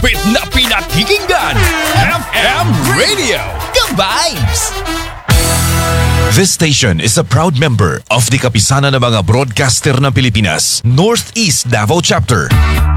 Higpit na pinakikinggan. FM Radio. The Vibes. This station is a proud member of the Kapisanan ng mga Broadcaster ng Pilipinas, Northeast Davao Chapter.